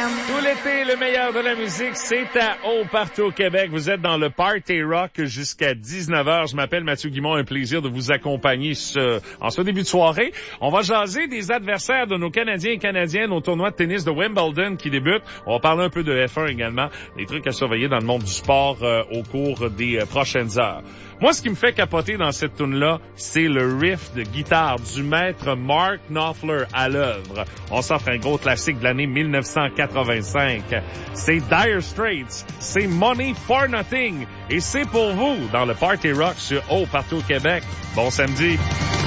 Tout l'été, le meilleur de la musique, c'est à Haut partout au Québec. Vous êtes dans le Party Rock jusqu'à 19h. Je m'appelle Mathieu Guimond, un plaisir de vous accompagner en ce début de soirée. On va jaser des adversaires de nos Canadiens et Canadiennes au tournoi de tennis de Wimbledon qui débute. On va parler un peu de F1 également, des trucs à surveiller dans le monde du sport au cours des prochaines heures. Moi, ce qui me fait capoter dans cette tune-là, c'est le riff de guitare du maître Mark Knopfler à l'œuvre. On s'offre un gros classique de l'année 1985. C'est Dire Straits, c'est Money for Nothing, et c'est pour vous dans le Party Rock sur Haut partout au Québec. Bon samedi!